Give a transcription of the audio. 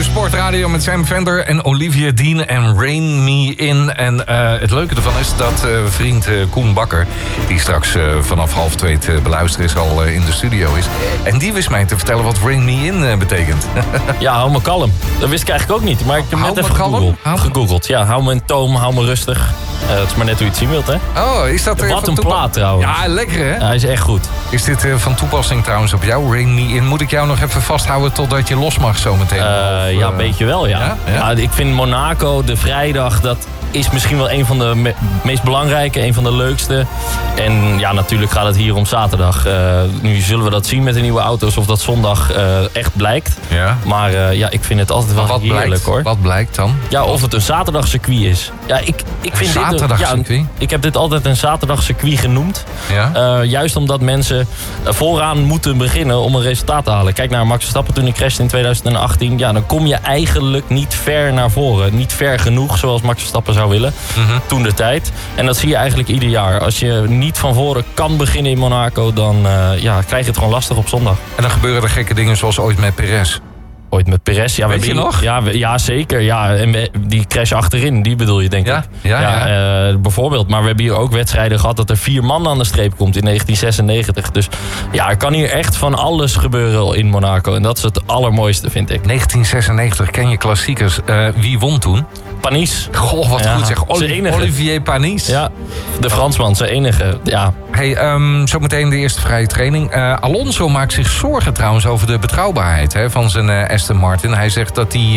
Sportradio met Sam Vender en Olivia Dean en Rain Me In. En het leuke ervan is dat vriend Koen Bakker, die straks vanaf 1:30 te beluisteren is, al in de studio is. En die wist mij te vertellen wat Rain Me In betekent. Ja, hou me kalm. Dat wist ik eigenlijk ook niet. Maar ik heb net even gegoogeld. Ja, hou me in toom, hou me rustig. Het is maar net hoe je het zien wilt, hè? Oh, is dat wat een plaat trouwens. Ja, lekker hè? Ja, hij is echt goed. Is dit van toepassing trouwens op jou, Rain Me In? Moet ik jou nog even vasthouden totdat je los mag zometeen? Ja, een beetje wel, ja. Ja, ik vind Monaco, de vrijdag, dat is misschien wel een van de meest belangrijke, een van de leukste. En ja, natuurlijk gaat het hier om zaterdag. Nu zullen we dat zien met de nieuwe auto's of dat zondag echt blijkt. Ja. Maar ja, ik vind het altijd wel heerlijk, hoor. Wat blijkt dan? Ja, of het een zaterdagcircuit is. Ja, ik vind zaterdagcircuit? Ik heb dit altijd een zaterdagcircuit genoemd. Ja? Juist omdat mensen vooraan moeten beginnen om een resultaat te halen. Kijk naar Max Verstappen toen hij crashte in 2018. Ja, dan kom je eigenlijk niet ver naar voren. Niet ver genoeg, zoals Max Verstappen zou willen. Toen de tijd. En dat zie je eigenlijk ieder jaar. Als je niet van voren kan beginnen in Monaco, dan krijg je het gewoon lastig op zondag. En dan gebeuren er gekke dingen zoals ooit met Perez. Ooit met Perez, ja. Weet je nog? Ja, zeker. Ja, en die crash achterin, die bedoel je, denk ik. Ja. Bijvoorbeeld. Maar we hebben hier ook wedstrijden gehad dat er 4 man aan de streep komt in 1996. Dus ja, er kan hier echt van alles gebeuren in Monaco. En dat is het allermooiste, vind ik. 1996, ken je klassiekers. Wie won toen? Panis. Goh, wat goed zeg. Olivier Panis. Ja, de Fransman, zijn enige. Ja. Hey, zometeen de eerste vrije training. Alonso maakt zich zorgen trouwens over de betrouwbaarheid van zijn Aston Martin. Hij zegt dat hij